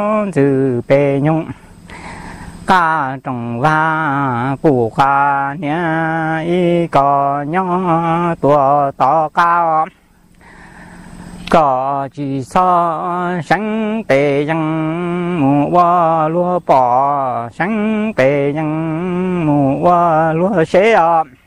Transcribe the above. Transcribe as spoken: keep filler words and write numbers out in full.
từ bề nhung ca trồng va củ ca nhá y có nhỏ tua to cao có chỉ so sáng tề yang mù qua lúa bò sáng tề yang mù qua lúa xế